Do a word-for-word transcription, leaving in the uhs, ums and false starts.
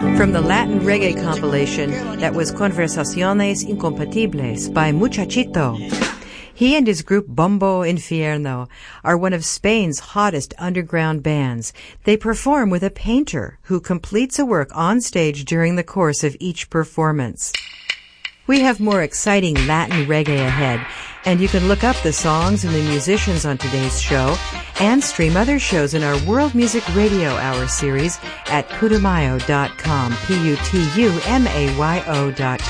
From the Latin reggae compilation that was Conversaciones Incompatibles by Muchachito. He and his group Bombo Infierno are one of Spain's hottest underground bands. They perform with a painter who completes a work on stage during the course of each performance. We have more exciting Latin reggae ahead, and you can look up the songs and the musicians on today's show and stream other shows in our World Music Radio Hour series at putumayo dot com, P U T U M A Y O dot com.